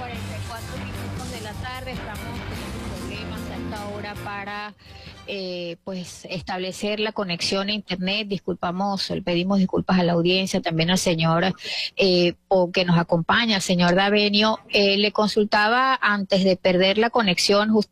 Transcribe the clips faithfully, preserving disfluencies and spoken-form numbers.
cuarenta y cuatro minutos de la tarde, estamos teniendo problemas a esta hora para eh, pues establecer la conexión a internet. Disculpamos, le pedimos disculpas a la audiencia, también al señor eh, o que nos acompaña, al señor Davenio. Eh, le consultaba antes de perder la conexión, justo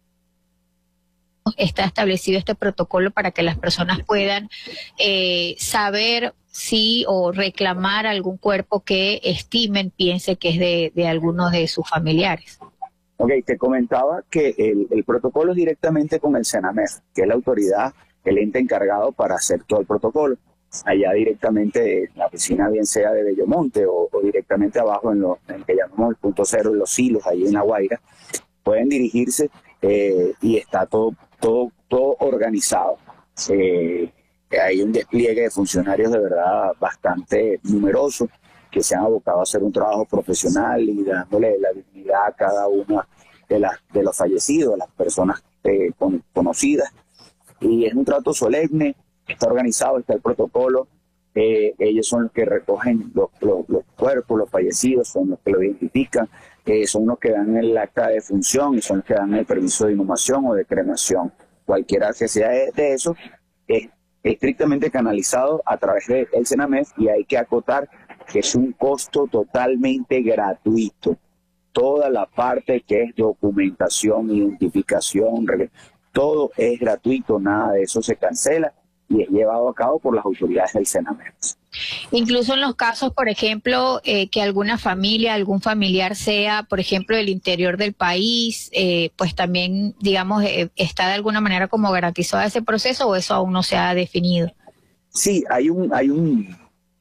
está establecido este protocolo para que las personas puedan eh, saber si o reclamar algún cuerpo que estimen, piense que es de, de algunos de sus familiares. Ok, te comentaba que el, el protocolo es directamente con el Senamef, que es la autoridad, el ente encargado para hacer todo el protocolo. Allá directamente en la oficina, bien sea de Bellomonte o, o directamente abajo en lo en que llamamos el punto cero, en los silos, ahí en La Guaira, pueden dirigirse eh, y está todo, todo, todo organizado. Eh, hay un despliegue de funcionarios de verdad bastante numeroso que se han abocado a hacer un trabajo profesional y dándole la dignidad a cada una de, las, de los fallecidos, a las personas eh, con, conocidas. Y es un trato solemne, está organizado, está el protocolo. Eh, ellos son los que recogen los, los, los cuerpos, los fallecidos, son los que lo identifican, eh, son los que dan el acta de función y son los que dan el permiso de inhumación o de cremación. Cualquiera que sea de, de eso es estrictamente canalizado a través del Senamef, y hay que acotar que es un costo totalmente gratuito. Toda la parte que es documentación, identificación, todo es gratuito, nada de eso se cancela y es llevado a cabo por las autoridades del Senamef. Incluso en los casos, por ejemplo, eh, que alguna familia, algún familiar sea, por ejemplo, del interior del país, eh, pues también, digamos, eh, está de alguna manera como garantizado ese proceso, ¿o eso aún no se ha definido? Sí, hay un hay un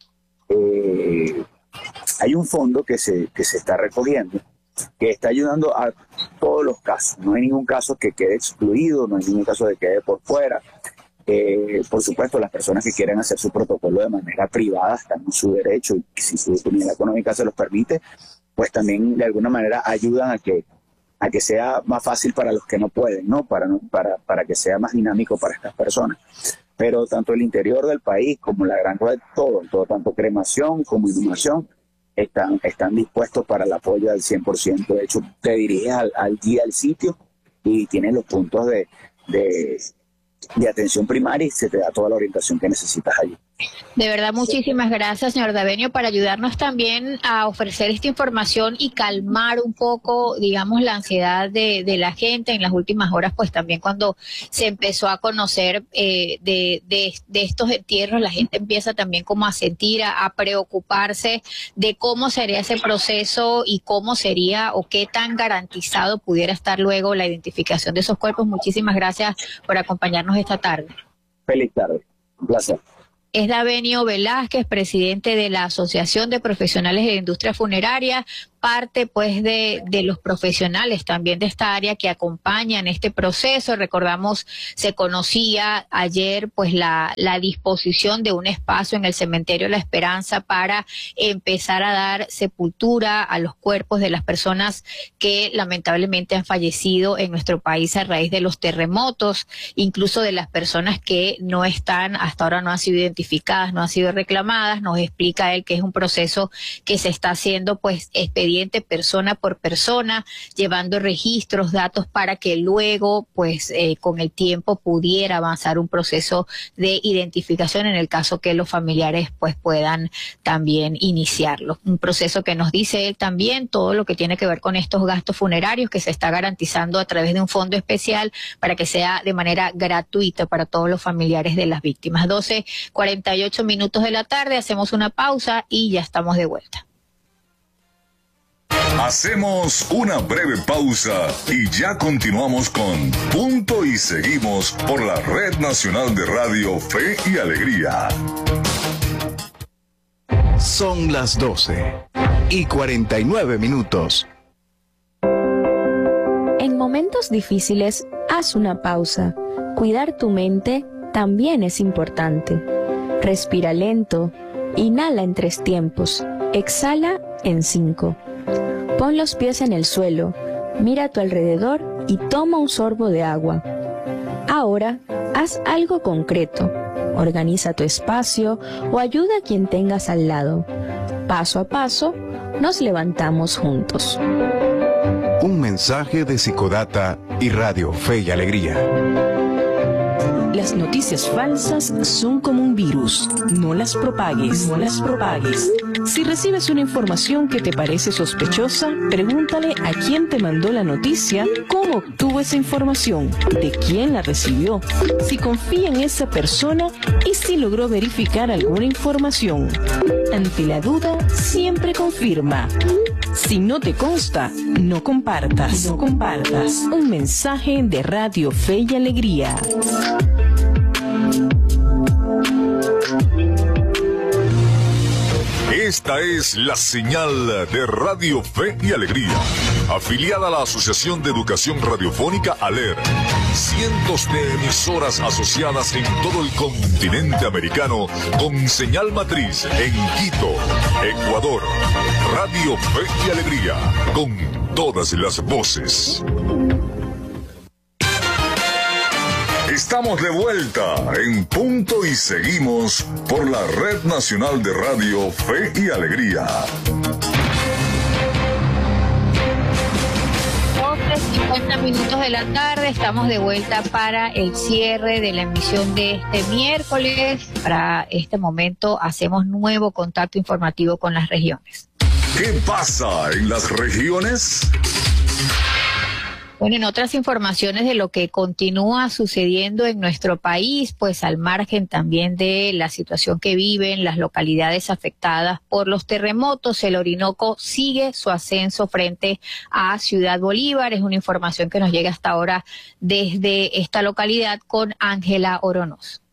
eh, hay un fondo que se que se está recogiendo, que está ayudando a todos los casos. No hay ningún caso que quede excluido, no hay ningún caso que quede por fuera. Eh, por supuesto, las personas que quieren hacer su protocolo de manera privada están en su derecho, y si su disponibilidad económica se los permite, pues también de alguna manera ayudan a que a que sea más fácil para los que no pueden, ¿no? Para, para, para que sea más dinámico para estas personas. Pero tanto el interior del país como la gran red, todo, todo tanto cremación como inhumación, están, están dispuestos para el apoyo al cien por ciento. De hecho, te diriges al, al guía al sitio y tienes los puntos de, de, de atención primaria y se te da toda la orientación que necesitas allí. De verdad, muchísimas gracias, señor Davenio, por ayudarnos también a ofrecer esta información y calmar un poco, digamos, la ansiedad de, de la gente en las últimas horas, pues también cuando se empezó a conocer eh, de, de, de estos entierros, la gente empieza también como a sentir, a, a preocuparse de cómo sería ese proceso y cómo sería o qué tan garantizado pudiera estar luego la identificación de esos cuerpos. Muchísimas gracias por acompañarnos esta tarde. Feliz tarde, un placer. Es Davenio Velázquez, presidente de la Asociación de Profesionales de la Industria Funeraria, parte pues de, de los profesionales también de esta área que acompañan este proceso. Recordamos, se conocía ayer pues la, la disposición de un espacio en el Cementerio La Esperanza para empezar a dar sepultura a los cuerpos de las personas que lamentablemente han fallecido en nuestro país a raíz de los terremotos, incluso de las personas que no están, hasta ahora no han sido identificadas, no han sido reclamadas. Nos explica él que es un proceso que se está haciendo pues expediente persona por persona, llevando registros, datos para que luego pues eh, con el tiempo pudiera avanzar un proceso de identificación en el caso que los familiares pues puedan también iniciarlo. Un proceso que nos dice él también todo lo que tiene que ver con estos gastos funerarios que se está garantizando a través de un fondo especial para que sea de manera gratuita para todos los familiares de las víctimas. doce cuarenta y ocho minutos de la tarde, hacemos una pausa y ya estamos de vuelta. Hacemos una breve pausa y ya continuamos con Punto y Seguimos por la Red Nacional de Radio Fe y Alegría. Son las doce y cuarenta y nueve minutos. En momentos difíciles, haz una pausa. Cuidar tu mente también es importante. Respira lento, inhala en tres tiempos, exhala en cinco. Pon los pies en el suelo, mira a tu alrededor y toma un sorbo de agua. Ahora, haz algo concreto. Organiza tu espacio o ayuda a quien tengas al lado. Paso a paso, nos levantamos juntos. Un mensaje de Psicodata y Radio Fe y Alegría. Las noticias falsas son como un virus. No las propagues, no las propagues. Si recibes una información que te parece sospechosa, pregúntale a quién te mandó la noticia, cómo obtuvo esa información, de quién la recibió, si confía en esa persona y si logró verificar alguna información. Ante la duda, siempre confirma. Si no te consta, no compartas. No compartas. Un mensaje de Radio Fe y Alegría. Esta es la señal de Radio Fe y Alegría, afiliada a la Asociación de Educación Radiofónica ALER. Cientos de emisoras asociadas en todo el continente americano con señal matriz en Quito, Ecuador. Radio Fe y Alegría, con todas las voces. Estamos de vuelta en Punto y Seguimos por la Red Nacional de Radio Fe y Alegría. doce cincuenta minutos de la tarde, estamos de vuelta para el cierre de la emisión de este miércoles. Para este momento hacemos nuevo contacto informativo con las regiones. ¿Qué pasa en las regiones? Bueno, en otras informaciones de lo que continúa sucediendo en nuestro país, pues al margen también de la situación que viven las localidades afectadas por los terremotos, el Orinoco sigue su ascenso frente a Ciudad Bolívar. Es una información que nos llega hasta ahora desde esta localidad con Ángela Oronoz.